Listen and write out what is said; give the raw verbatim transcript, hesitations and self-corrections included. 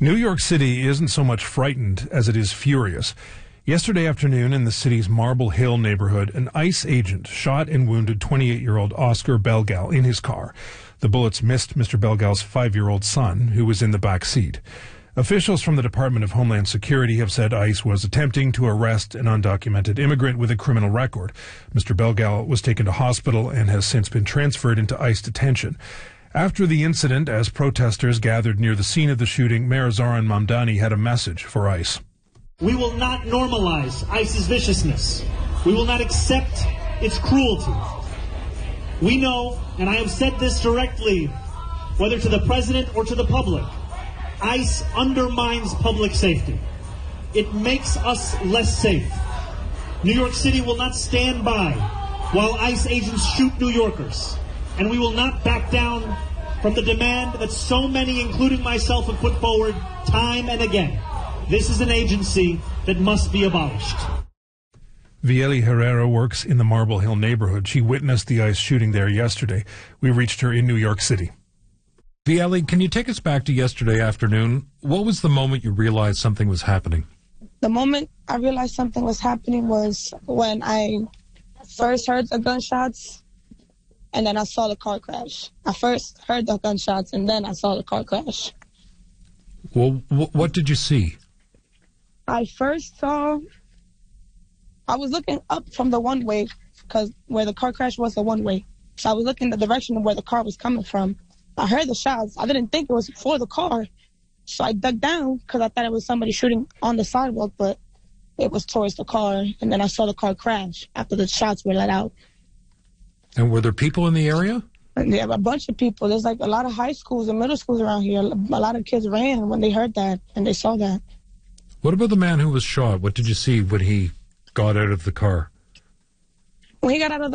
New York City isn't so much frightened as it is furious. Yesterday afternoon in the city's Marble Hill neighborhood, an ICE agent shot and wounded twenty-eight-year-old Oscar Belgal in his car. The bullets missed Mister Belgal's five-year-old son, who was in the back seat. Officials from the Department of Homeland Security have said ICE was attempting to arrest an undocumented immigrant with a criminal record. Mister Belgal was taken to hospital and has since been transferred into ICE detention. After the incident, as protesters gathered near the scene of the shooting, Mayor Zohran Mamdani had a message for ICE. We will not normalize ICE's viciousness. We will not accept its cruelty. We know, and I have said this directly, whether to the president or to the public, ICE undermines public safety. It makes us less safe. New York City will not stand by while ICE agents shoot New Yorkers. And we will not back down from the demand that so many, including myself, have put forward time and again. This is an agency that must be abolished. Vieli Herrera works in the Marble Hill neighborhood. She witnessed the ICE shooting there yesterday. We reached her in New York City. Vieli, can you take us back to yesterday afternoon? What was the moment you realized something was happening? The moment I realized something was happening was when I first heard the gunshots, and then I saw the car crash. I first heard the gunshots, and then I saw the car crash. Well, wh- what did you see? I first saw, I was looking up from the one-way, because where the car crash was the one-way. So I was looking the direction of where the car was coming from. I heard the shots. I didn't think it was for the car. So I dug down because I thought it was somebody shooting on the sidewalk, but it was towards the car. And then I saw the car crash after the shots were let out. And were there people in the area? Yeah, a bunch of people. There's like a lot of high schools and middle schools around here. A lot of kids ran when they heard that and they saw that. What about the man who was shot? What did you see when he got out of the car? When he got out of the